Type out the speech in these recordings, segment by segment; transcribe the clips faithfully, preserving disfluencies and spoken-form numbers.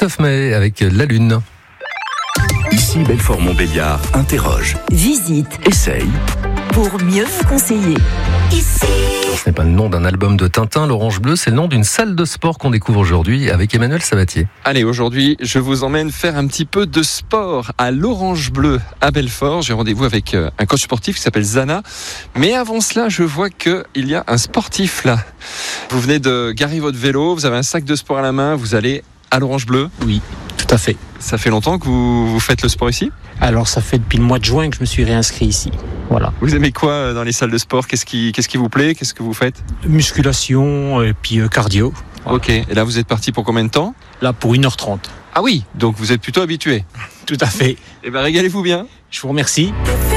Christophe Maé avec La Lune. Ici Belfort-Montbéliard interroge, visite, essaye pour mieux vous conseiller. Ici. Ce n'est pas le nom d'un album de Tintin, l'Orange Bleu, c'est le nom d'une salle de sport qu'on découvre aujourd'hui avec Emmanuel Sabatier. Allez, aujourd'hui, je vous emmène faire un petit peu de sport à l'Orange Bleu à Belfort. J'ai rendez-vous avec un coach sportif qui s'appelle Zana. Mais avant cela, je vois qu'il y a un sportif là. Vous venez de garer votre vélo, vous avez un sac de sport à la main, vous allez à l'Orange Bleu. Oui, tout à fait. Ça fait longtemps que vous, vous faites le sport ici ? Alors ça fait depuis le mois de juin que je me suis réinscrit ici. Voilà. Vous aimez quoi dans les salles de sport ? Qu'est-ce qui, qu'est-ce qui vous plaît ? Qu'est-ce que vous faites ? Musculation et puis euh, cardio. Voilà. Ok, et là vous êtes parti pour combien de temps ? Là pour une heure trente. Ah oui, donc vous êtes plutôt habitué. Tout à fait. Eh bien régalez-vous bien. Je vous remercie.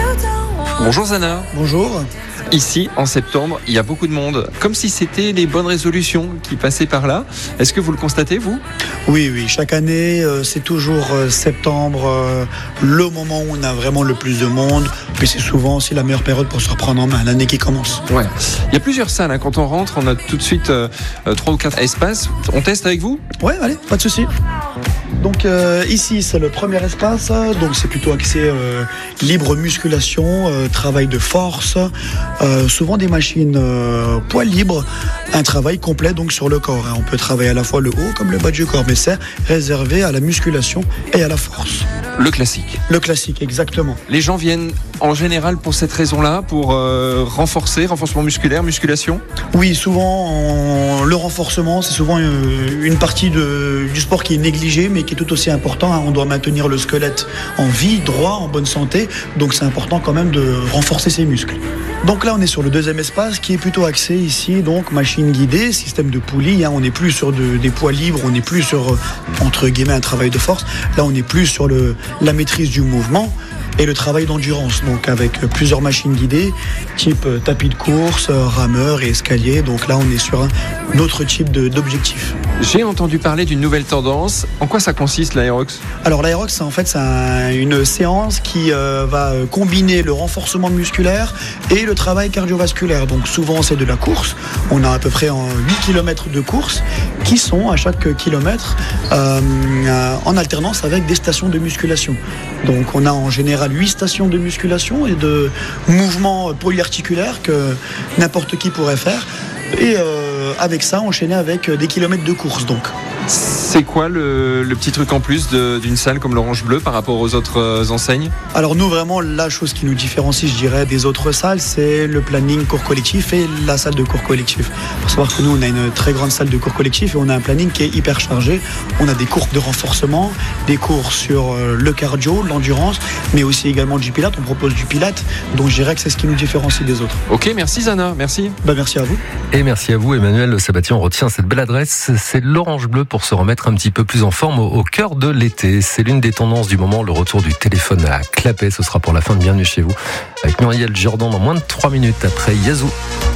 Bonjour Zana. Bonjour. Ici, en septembre, il y a beaucoup de monde. Comme si c'était les bonnes résolutions qui passaient par là. Est-ce que vous le constatez, vous ? Oui, oui. Chaque année, euh, c'est toujours euh, septembre, euh, le moment où on a vraiment le plus de monde. Puis c'est souvent aussi la meilleure période pour se reprendre en main, l'année qui commence. Ouais. Il y a plusieurs salles. Hein. Quand on rentre, on a tout de suite euh, trois ou quatre espaces. On teste avec vous ? Ouais, allez, pas de souci. Donc euh, ici, c'est le premier espace. Donc c'est plutôt axé euh, libre musculation, euh, travail de force. Euh, souvent des machines euh, poids libre, un travail complet donc sur le corps. Hein. On peut travailler à la fois le haut comme le bas du corps, mais c'est réservé à la musculation et à la force. Le classique. Le classique, exactement. Les gens viennent en général pour cette raison-là, pour euh, renforcer, renforcement musculaire, musculation ? Oui, souvent on, le renforcement, c'est souvent une, une partie de, du sport qui est négligée, mais qui est tout aussi important. Hein. On doit maintenir le squelette en vie, droit, en bonne santé, donc c'est important quand même de renforcer ses muscles. Donc là, on est sur le deuxième espace qui est plutôt axé ici, donc machine guidée, système de poulie. Hein, on n'est plus sur de, des poids libres, on n'est plus sur, entre guillemets, un travail de force. Là, on est plus sur le, la maîtrise du mouvement et le travail d'endurance, donc avec plusieurs machines guidées, type tapis de course, rameur et escalier. Donc là, on est sur un autre type de, d'objectif. J'ai entendu parler d'une nouvelle tendance. En quoi ça consiste, l'Aerox ? Alors l'Aerox, c'est en fait c'est un, une séance qui euh, va combiner le renforcement musculaire et le travail cardiovasculaire. Donc souvent, c'est de la course. On a à peu près en huit kilomètres de course qui sont à chaque kilomètre euh, euh, en alternance avec des stations de musculation. Donc on a en général huit stations de musculation et de mouvements polyarticulaires que n'importe qui pourrait faire. Et euh, avec ça, enchaîner avec des kilomètres de course. Donc. C'est quoi le, le petit truc en plus de, d'une salle comme l'Orange Bleu par rapport aux autres euh, enseignes ? Alors nous, vraiment, la chose qui nous différencie, je dirais, des autres salles, c'est le planning cours collectif et la salle de cours collectif. Il faut savoir que nous, on a une très grande salle de cours collectif et on a un planning qui est hyper chargé. On a des cours de renforcement, des cours sur euh, le cardio, l'endurance, mais aussi également du pilate. On propose du pilate, donc je dirais que c'est ce qui nous différencie des autres. Ok, merci Zana, merci. Bah, merci à vous. Et merci à vous Emmanuel Sabatier, on retient cette belle adresse, c'est l'Orange Bleu pour se remettre un petit peu plus en forme au, au cœur de l'été. C'est l'une des tendances du moment, le retour du téléphone à clapet. Ce sera pour la fin de Bienvenue chez vous avec Muriel Jordan dans moins de trois minutes après Yazoo.